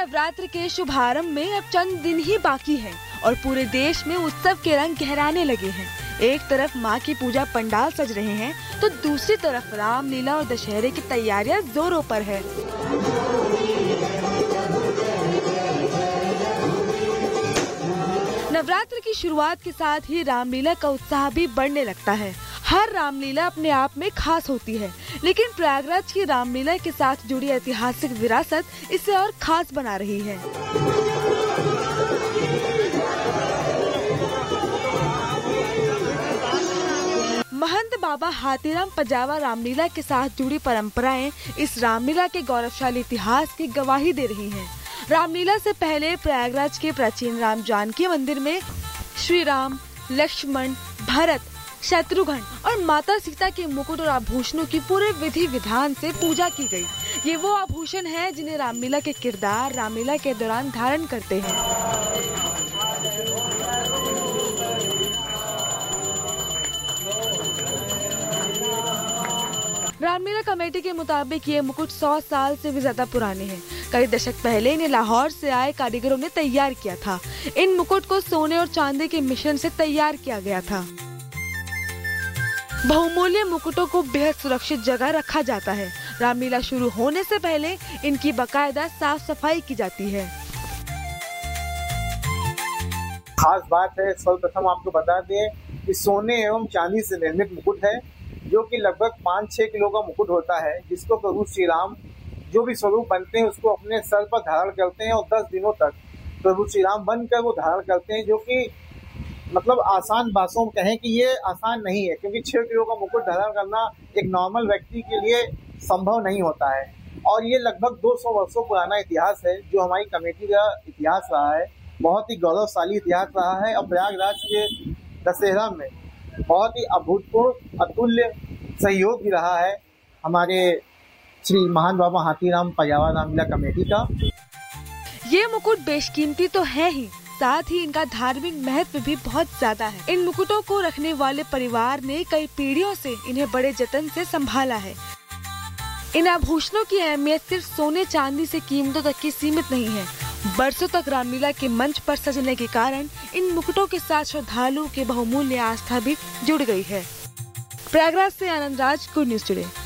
नवरात्र के शुभारंभ में अब चंद दिन ही बाकी हैं और पूरे देश में उत्सव के रंग गहराने लगे हैं। एक तरफ माँ की पूजा पंडाल सज रहे हैं तो दूसरी तरफ रामलीला और दशहरे की तैयारियां जोरों पर है। नवरात्र की शुरुआत के साथ ही रामलीला का उत्साह भी बढ़ने लगता है। हर रामलीला अपने आप में खास होती है, लेकिन प्रयागराज की रामलीला के साथ जुड़ी ऐतिहासिक विरासत इसे और खास बना रही है। महंत बाबा हाथीराम पजावा रामलीला के साथ जुड़ी परंपराएं इस रामलीला के गौरवशाली इतिहास की गवाही दे रही हैं। रामलीला से पहले प्रयागराज के प्राचीन राम जानकी मंदिर में श्री राम, लक्ष्मण, भरत, शत्रुघ्न और माता सीता के मुकुट और आभूषणों की पूरे विधि विधान से पूजा की गई। ये वो आभूषण हैं जिन्हें रामलीला के किरदार रामलीला के दौरान धारण करते हैं। रामलीला कमेटी के मुताबिक ये मुकुट 100 साल से भी ज्यादा पुराने हैं। कई दशक पहले इन्हें लाहौर से आए कारीगरों ने तैयार किया था। इन मुकुट को सोने और चांदी के मिश्रण से तैयार किया गया था। बहुमूल्य मुकुटों को बेहद सुरक्षित जगह रखा जाता है। रामलीला शुरू होने से पहले इनकी बाकायदा साफ सफाई की जाती है। खास बात है, सर्वप्रथम आपको बता दें कि सोने एवं चांदी से निर्मित मुकुट है, जो कि लगभग 5-6 किलो का मुकुट होता है, जिसको प्रभु श्री राम जो भी स्वरूप बनते हैं उसको अपने सर पर धारण करते हैं और 10 दिनों तक प्रभु श्री राम बनकर वो धारण करते हैं, जो कि मतलब आसान भाषाओं में कहें कि ये आसान नहीं है, क्योंकि 6 किलो का मुकुट धारण करना एक नॉर्मल व्यक्ति के लिए संभव नहीं होता है। और ये लगभग 200 वर्षों पुराना इतिहास है, जो हमारी कमेटी का इतिहास रहा है। बहुत ही गौरवशाली इतिहास रहा है और प्रयागराज के दशहरा में बहुत ही अभूतपूर्व अतुल्य सहयोग भी रहा है हमारे श्री महान बाबा हाथीराम पजावा रामलीला कमेटी का। ये मुकुट बेशकीमती तो है ही, साथ ही इनका धार्मिक महत्व भी बहुत ज्यादा है। इन मुकुटों को रखने वाले परिवार ने कई पीढ़ियों से इन्हें बड़े जतन से संभाला है। इन आभूषणों की अहमियत सिर्फ सोने चांदी से कीमतों तक की सीमित नहीं है। बरसों तक रामलीला के मंच पर सजने के कारण इन मुकुटों के साथ श्रद्धालुओं के बहुमूल्य आस्था भी जुड़ गई है। प्रयागराज से Anand Raj, good news today.